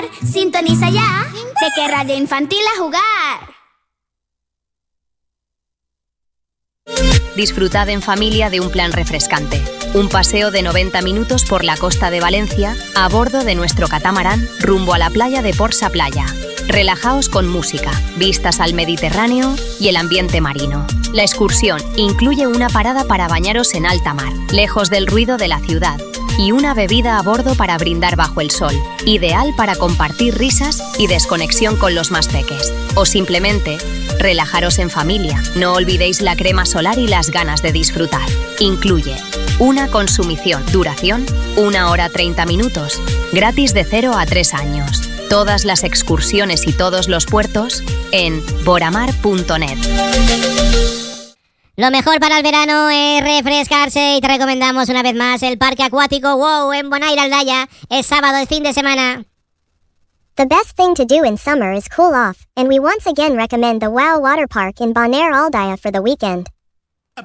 Sintoniza ya, Peque Radio Infantil a jugar. Disfrutad en familia de un plan refrescante. Un paseo de 90 minutos por la costa de Valencia a bordo de nuestro catamarán rumbo a la playa de Porsa Playa. Relajaos con música, vistas al Mediterráneo y el ambiente marino. La excursión incluye una parada para bañaros en alta mar, lejos del ruido de la ciudad, y una bebida a bordo para brindar bajo el sol, ideal para compartir risas y desconexión con los más peques. O simplemente, relajaros en familia. No olvidéis la crema solar y las ganas de disfrutar. Incluye una consumición, duración, 1 hora 30 minutos, gratis de 0 a 3 años. Todas las excursiones y todos los puertos en boramar.net. Lo mejor para el verano es refrescarse y te recomendamos una vez más el Parque Acuático WOW en Bonaire, Aldaya. Es sábado, el fin de semana. The best thing to do in summer is cool off, and we once again recommend the WOW Water Park in Bonaire, Aldaya for the weekend.